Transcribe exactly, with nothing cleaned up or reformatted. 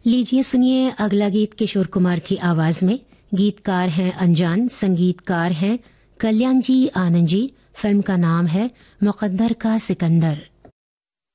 लीजिए सुनिए अगला गीत किशोर कुमार की आवाज में। गीतकार हैं अनजान, संगीतकार हैं कल्याण जी आनंद जी। फिल्म का नाम है मुकद्दर का सिकंदर।